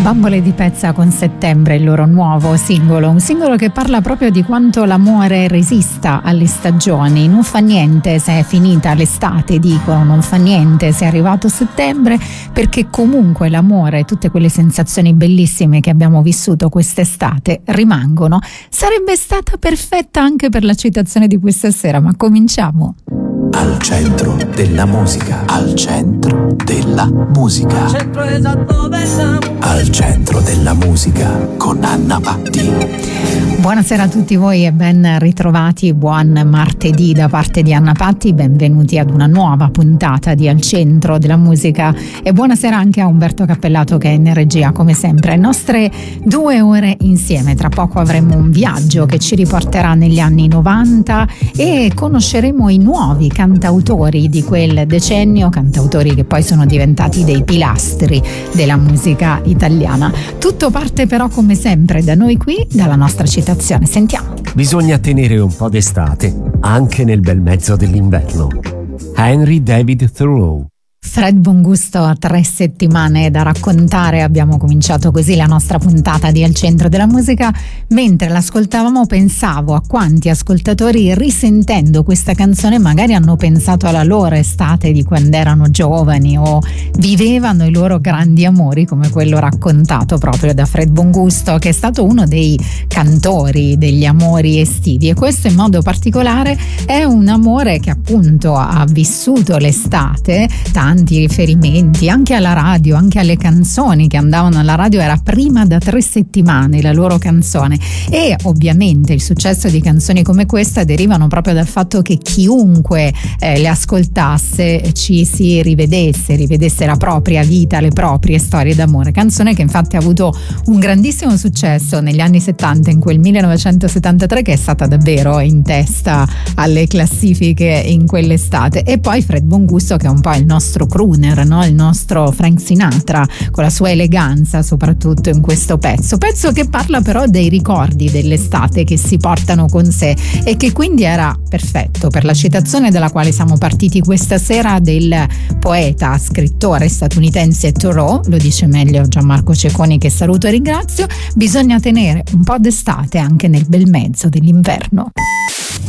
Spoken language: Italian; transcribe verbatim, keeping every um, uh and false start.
Bambole di Pezza con Settembre, il loro nuovo singolo, un singolo che parla proprio di quanto l'amore resista alle stagioni. Non fa niente se è finita l'estate, dicono, non fa niente se è arrivato settembre, perché comunque l'amore, tutte quelle sensazioni bellissime che abbiamo vissuto quest'estate rimangono. Sarebbe stata perfetta anche per la citazione di questa sera, ma cominciamo. Al centro della musica, al centro della musica, al centro esatto della al centro della musica con Anna Patti. Buonasera a tutti voi e ben ritrovati, buon martedì da parte di Anna Patti, benvenuti ad una nuova puntata di Al centro della musica e buonasera anche a Umberto Cappellato che è in regia come sempre. Nostre due ore insieme, tra poco avremo un viaggio che ci riporterà negli anni novanta e conosceremo i nuovi cantautori di quel decennio, cantautori che poi sono diventati dei pilastri della musica italiana. Tutto parte però come sempre da noi qui, dalla nostra citazione. Sentiamo. Bisogna tenere un po' d'estate anche nel bel mezzo dell'inverno. Henry David Thoreau. Fred Bongusto a tre settimane da raccontare, abbiamo cominciato così la nostra puntata di Al centro della musica. Mentre l'ascoltavamo pensavo a quanti ascoltatori risentendo questa canzone magari hanno pensato alla loro estate di quando erano giovani o vivevano i loro grandi amori come quello raccontato proprio da Fred Bongusto, che è stato uno dei cantori degli amori estivi, e questo in modo particolare è un amore che appunto ha vissuto l'estate. Tanti riferimenti anche alla radio, anche alle canzoni che andavano alla radio, era prima da tre settimane la loro canzone, e ovviamente il successo di canzoni come questa derivano proprio dal fatto che chiunque eh, le ascoltasse ci si rivedesse, rivedesse la propria vita, le proprie storie d'amore. Canzone che infatti ha avuto un grandissimo successo negli anni settanta, in quel millenovecentosettantatré, che è stata davvero in testa alle classifiche in quell'estate. E poi Fred Bongusto, che è un po' il nostro crooner, no? Il nostro Frank Sinatra, con la sua eleganza soprattutto in questo pezzo pezzo che parla però dei ricordi dell'estate che si portano con sé, e che quindi era perfetto per la citazione dalla quale siamo partiti questa sera, del poeta, scrittore statunitense Thoreau. Lo dice meglio Gianmarco Cecconi, che saluto e ringrazio. Bisogna tenere un po' d'estate anche nel bel mezzo dell'inverno.